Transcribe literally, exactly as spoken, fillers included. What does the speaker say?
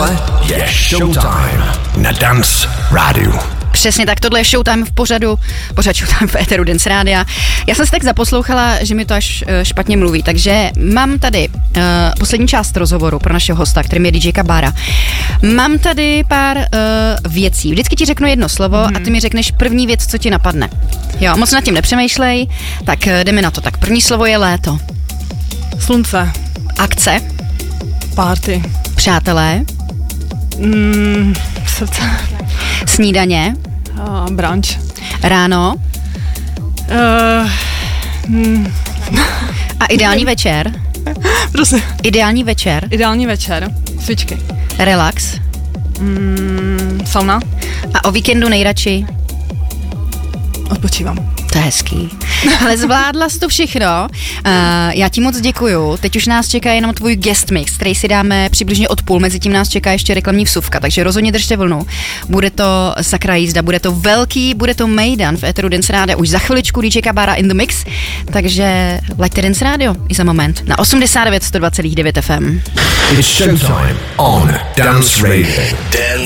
Tohle je Showtime na Dance Rádiu. Přesně tak, tohle je Showtime v pořadu, pořad Showtime v éteru Dance Rádia. Já jsem se tak zaposlouchala, že mi to až uh, špatně mluví, takže mám tady uh, poslední část rozhovoru pro našeho hosta, kterým je dý džej Bára. Mám tady pár uh, věcí. Vždycky ti řeknu jedno slovo mm. a ty mi řekneš první věc, co ti napadne. Jo, moc nad tím nepřemýšlej, tak uh, jdeme na to. Tak první slovo je léto. Slunce. Akce. Party. Přátelé. Mm, srdce. Snídaně. Uh, brunch. Ráno. Uh, mm. A ideální večer. Prosím. Ideální večer. Ideální večer. Svíčky. Relax. Mm, sauna. A o víkendu nejradši? Odpočívám. To je hezký. Ale zvládla jsi to všechno. Uh, já ti moc děkuju. Teď už nás čeká jenom tvůj guest mix, který si dáme přibližně od půl. Mezitím nás čeká ještě reklamní vsuvka, takže rozhodně držte vlnu. Bude to sakra jízda, bude to velký, bude to mejdan v éteru Dance Rádia. Už za chviličku dý džej Bára in the mix, takže laďte Dance Radio i za moment na osmdesát devět sto dva celá devět ef em. It's Showtime on Dance Radio. Dance